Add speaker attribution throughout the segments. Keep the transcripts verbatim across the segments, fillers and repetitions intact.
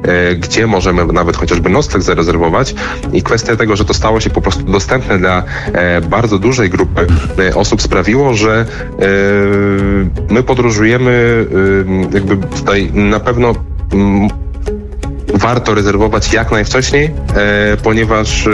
Speaker 1: gdzie możemy nawet chociażby nocleg zarezerwować i kwestia tego, że to stało się po prostu dostępne dla bardzo dużej grupy osób sprawiło, że my podróżujemy jakby tutaj na pewno warto rezerwować jak najwcześniej, ponieważ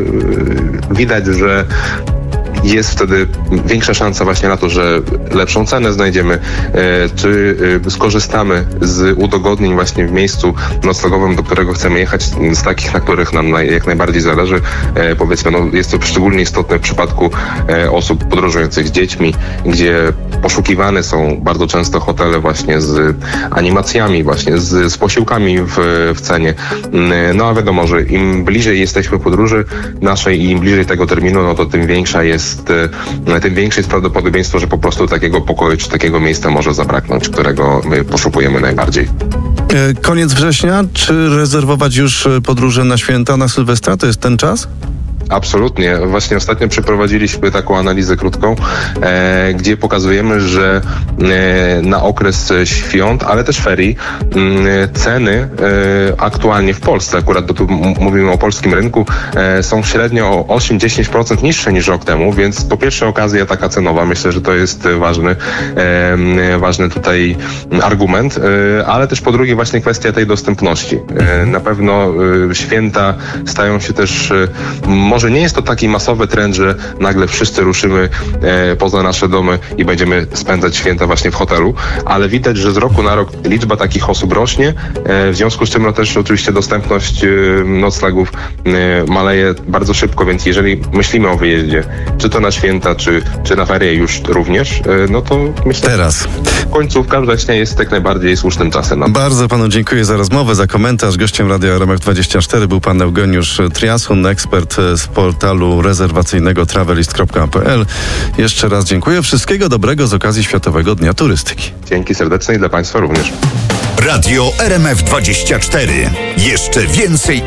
Speaker 1: widać, że jest wtedy większa szansa właśnie na to, że lepszą cenę znajdziemy, czy skorzystamy z udogodnień właśnie w miejscu noclegowym, do którego chcemy jechać, z takich, na których nam jak najbardziej zależy. Powiedzmy, no jest to szczególnie istotne w przypadku osób podróżujących z dziećmi, gdzie poszukiwane są bardzo często hotele właśnie z animacjami, właśnie z, z posiłkami w, w cenie. No a wiadomo, że im bliżej jesteśmy podróży naszej i im bliżej tego terminu, no to tym większa jest tym większe jest prawdopodobieństwo, że po prostu takiego pokoju czy takiego miejsca może zabraknąć, którego my poszukujemy najbardziej.
Speaker 2: Koniec września, czy rezerwować już podróże na święta, na Sylwestra? To jest ten czas?
Speaker 1: Absolutnie. Właśnie ostatnio przeprowadziliśmy taką analizę krótką, e, gdzie pokazujemy, że e, na okres świąt, ale też ferii, e, ceny e, aktualnie w Polsce, akurat tu mówimy o polskim rynku, e, są średnio o osiem do dziesięciu procent niższe niż rok temu, więc po pierwsze okazja taka cenowa, myślę, że to jest ważny, e, ważny tutaj argument, e, ale też po drugie właśnie kwestia tej dostępności. E, na pewno e, święta stają się też e, może nie jest to taki masowy trend, że nagle wszyscy ruszymy e, poza nasze domy i będziemy spędzać święta właśnie w hotelu, ale widać, że z roku na rok liczba takich osób rośnie, e, w związku z czym no też oczywiście dostępność e, noclegów e, maleje bardzo szybko, więc jeżeli myślimy o wyjeździe, czy to na święta, czy, czy na ferie już również, e, no to myślę,
Speaker 2: Teraz.
Speaker 1: że końcówka września jest jak najbardziej słusznym czasem. No.
Speaker 2: Bardzo panu dziękuję za rozmowę, za komentarz. Gościem Radia R M F dwadzieścia cztery był pan Eugeniusz Triasun, ekspert z portalu rezerwacyjnego travelist kropka p l. Jeszcze raz dziękuję. Wszystkiego dobrego z okazji Światowego Dnia Turystyki.
Speaker 1: Dzięki serdeczne i dla państwa również.
Speaker 3: Radio R M F dwadzieścia cztery. Jeszcze więcej